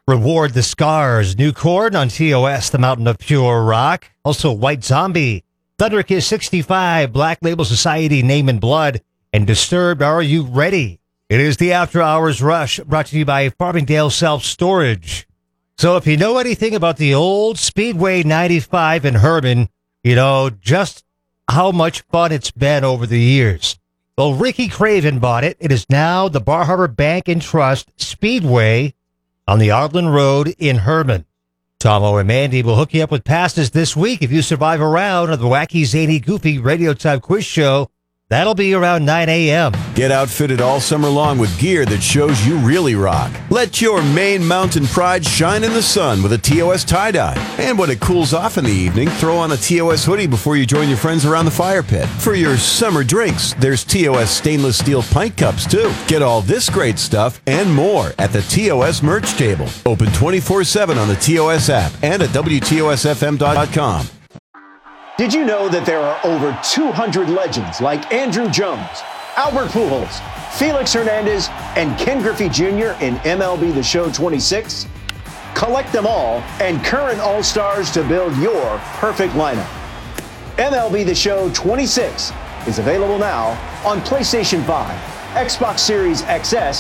Reward the Scars, New Chord on TOS, The Mountain of Pure Rock. Also White Zombie, Thunderkiss 65, Black Label Society, Name in Blood, and Disturbed, Are You Ready? It is the After Hours Rush, brought to you by Farmingdale Self-Storage. So if you know anything about the old Speedway 95 in Herman, you know just how much fun it's been over the years. Well, Ricky Craven bought it. It is now the Bar Harbor Bank and Trust Speedway on the Ardland Road in Herman. Tomo and Mandy will hook you up with passes this week if you survive a round of the Wacky, Zany, Goofy Radio Time Quiz Show. That'll be around 9 a.m. Get outfitted all summer long with gear that shows you really rock. Let your Maine Mountain pride shine in the sun with a TOS tie-dye. And when it cools off in the evening, throw on a TOS hoodie before you join your friends around the fire pit. For your summer drinks, there's TOS stainless steel pint cups too. Get all this great stuff and more at the TOS merch table. Open 24/7 on the TOS app and at WTOSFM.com. Did you know that there are over 200 legends like Andrew Jones, Albert Pujols, Felix Hernandez, and Ken Griffey Jr. in MLB The Show 26? Collect them all and current All-Stars to build your perfect lineup. MLB The Show 26 is available now on PlayStation 5, Xbox Series XS,